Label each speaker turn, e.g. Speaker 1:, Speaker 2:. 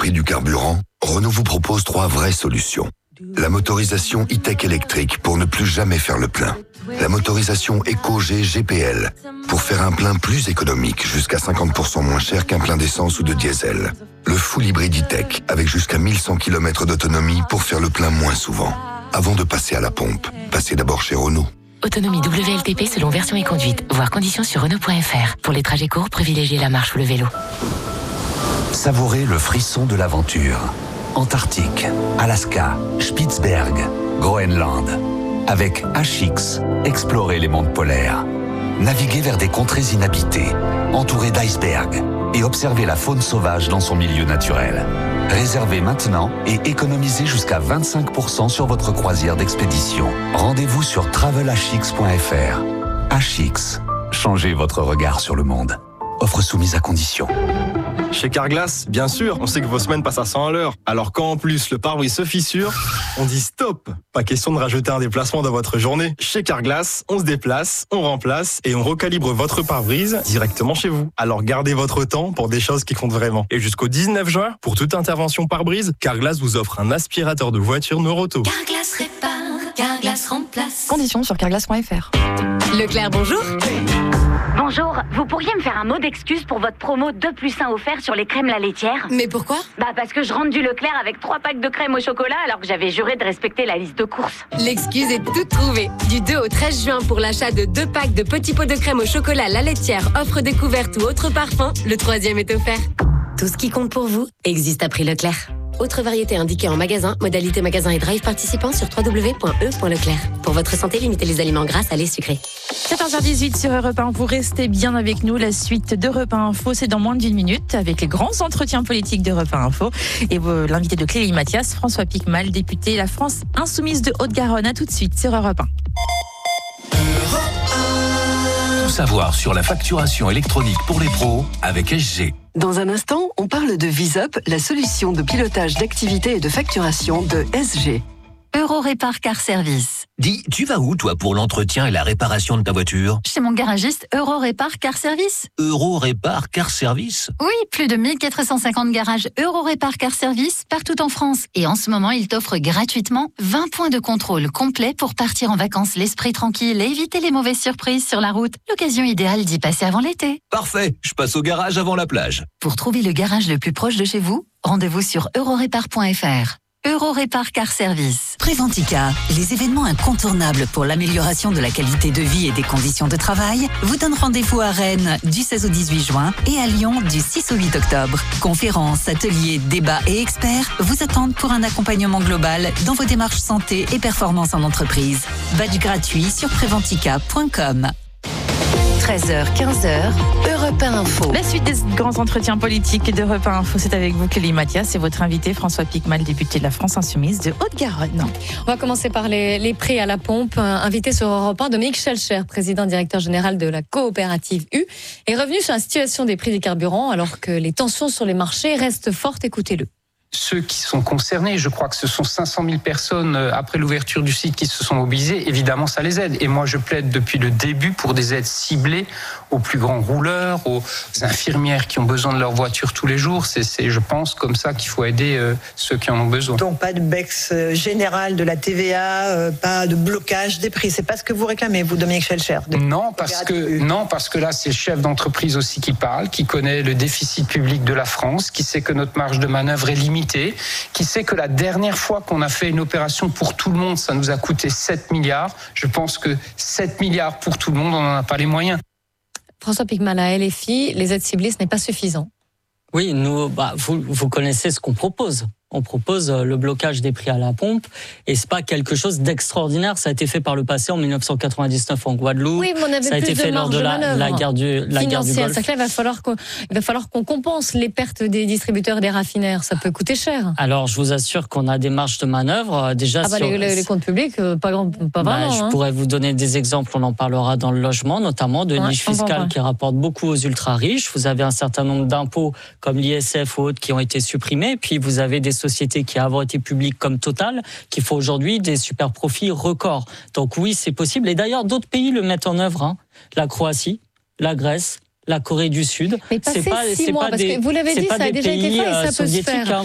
Speaker 1: prix du carburant, Renault vous propose 3 vraies solutions. La motorisation e-tech électrique pour ne plus jamais faire le plein. La motorisation Eco-G GPL pour faire un plein plus économique, jusqu'à 50% moins cher qu'un plein d'essence ou de diesel. Le full hybride e-tech avec jusqu'à 1100 km d'autonomie pour faire le plein moins souvent. Avant de passer à la pompe, passez d'abord chez Renault.
Speaker 2: Autonomie WLTP selon version et conduite. Voir conditions sur Renault.fr. Pour les trajets courts, privilégiez la marche ou le vélo.
Speaker 3: Savourez le frisson de l'aventure. Antarctique, Alaska, Spitzberg, Groenland. Avec HX, explorez les mondes polaires. Naviguez vers des contrées inhabitées, entourées d'icebergs, et observez la faune sauvage dans son milieu naturel. Réservez maintenant et économisez jusqu'à 25% sur votre croisière d'expédition. Rendez-vous sur travelhx.fr. HX, changez votre regard sur le monde. Offre soumise à condition.
Speaker 4: Chez Carglass, bien sûr, on sait que vos semaines passent à 100 à l'heure. Alors quand en plus le pare-brise se fissure, on dit stop. Pas question de rajouter un déplacement dans votre journée. Chez Carglass, on se déplace, on remplace et on recalibre votre pare-brise directement chez vous. Alors gardez votre temps pour des choses qui comptent vraiment. Et jusqu'au 19 juin, pour toute intervention pare-brise, Carglass vous offre un aspirateur de voiture Noroto.
Speaker 5: Carglass répare, Carglass remplace.
Speaker 6: Conditions sur carglass.fr.
Speaker 7: Leclerc, bonjour.
Speaker 8: Bonjour, vous pourriez me faire un mot d'excuse pour votre promo 2+1 offert sur les crèmes La Laitière ?
Speaker 7: Mais pourquoi ?
Speaker 8: Parce que je rentre du Leclerc avec 3 packs de crème au chocolat alors que j'avais juré de respecter la liste de courses.
Speaker 7: L'excuse est toute trouvée. Du 2 au 13 juin pour l'achat de 2 packs de petits pots de crème au chocolat La Laitière, offre découverte ou autre parfum, le 3e est offert.
Speaker 2: Tout ce qui compte pour vous existe à prix Leclerc. Autre variété indiquée en magasin, modalité magasin et drive participant sur www.e.leclerc. Pour votre santé, limitez les aliments gras, salés, sucrés.
Speaker 6: 14h18 sur Europe 1, vous restez bien avec nous. La suite d'Europe 1 Info, c'est dans moins d'1 minute avec les grands entretiens politiques d'Europe 1 Info. Et l'invité de Clélie Mathias, François Piquemal, député La France Insoumise de Haute-Garonne. À tout de suite sur Europe 1.
Speaker 3: Tout savoir sur la facturation électronique pour les pros avec SG.
Speaker 9: Dans un instant, on parle de VisUp, la solution de pilotage d'activité et de facturation de SG.
Speaker 10: Eurorépar Car Service.
Speaker 11: Dis, tu vas où, toi, pour l'entretien et la réparation de ta voiture ?
Speaker 10: Chez mon garagiste Eurorépar Car Service.
Speaker 11: Eurorépar Car Service ?
Speaker 10: Oui, plus de 1450 garages Eurorépar Car Service partout en France. Et en ce moment, il t'offre gratuitement 20 points de contrôle complets pour partir en vacances l'esprit tranquille et éviter les mauvaises surprises sur la route. L'occasion idéale d'y passer avant l'été.
Speaker 11: Parfait, je passe au garage avant la plage.
Speaker 10: Pour trouver le garage le plus proche de chez vous, rendez-vous sur eurorépar.fr. Eurorépar Car Service.
Speaker 12: Préventica, les événements incontournables pour l'amélioration de la qualité de vie et des conditions de travail, vous donnent rendez-vous à Rennes du 16 au 18 juin et à Lyon du 6 au 8 octobre. Conférences, ateliers, débats et experts vous attendent pour un accompagnement global dans vos démarches santé et performance en entreprise. Badge gratuit sur préventica.com.
Speaker 2: 13h, 15h, Europe 1 Info.
Speaker 6: La suite des grands entretiens politiques d'Europe 1 Info, c'est avec vous, Clélie Mathias, et votre invité, François Piquemal, député de la France Insoumise de Haute-Garonne.
Speaker 7: On va commencer par les prix à la pompe. Invité sur Europe 1, Dominique Schelcher, président directeur général de la coopérative U, est revenu sur la situation des prix des carburants alors que les tensions sur les marchés restent fortes. Écoutez-le.
Speaker 13: Ceux qui sont concernés, je crois que ce sont 500 000 personnes après l'ouverture du site qui se sont mobilisées, évidemment ça les aide. Et moi je plaide depuis le début pour des aides ciblées aux plus grands rouleurs, aux infirmières qui ont besoin de leur voiture tous les jours. C'est je pense, comme ça qu'il faut aider ceux qui en ont besoin.
Speaker 14: Donc pas de baisse générale de la TVA, pas de blocage des prix. C'est pas ce que vous réclamez, vous, Dominique Schelcher?
Speaker 13: Non, parce que là c'est le chef d'entreprise aussi qui parle, qui connaît le déficit public de la France, qui sait que notre marge de manœuvre est limitée, qui sait que la dernière fois qu'on a fait une opération pour tout le monde, ça nous a coûté 7 milliards. Je pense que 7 milliards pour tout le monde, on n'en a pas les moyens.
Speaker 7: François Piquemal, à LFI, les aides ciblées, ce n'est pas suffisant.
Speaker 15: Oui, nous, vous connaissez ce qu'on propose. On propose le blocage des prix à la pompe et c'est pas quelque chose d'extraordinaire. Ça a été fait par le passé en 1999 en Guadeloupe.
Speaker 7: Oui, mais on avait
Speaker 15: ça a été fait lors de la guerre du Golfe.
Speaker 7: C'est clair, il va falloir qu'on compense les pertes des distributeurs et des raffineurs. Ça peut coûter cher.
Speaker 15: Alors, je vous assure qu'on a des marges de manœuvre déjà.
Speaker 7: Les comptes publics, pas vraiment.
Speaker 15: Je pourrais vous donner des exemples. On en parlera dans le logement, notamment de niches fiscales qui rapportent beaucoup aux ultra riches. Vous avez un certain nombre d'impôts comme l'ISF ou autres qui ont été supprimés. Puis vous avez des sociétés qui avant été publiques comme Total, qui font aujourd'hui des super profits records. Donc oui, c'est possible. Et d'ailleurs, d'autres pays le mettent en œuvre. La Croatie, la Grèce, la Corée du Sud.
Speaker 7: Mais passé 6 mois, parce que vous l'avez dit, ça a déjà été fait et ça peut se faire.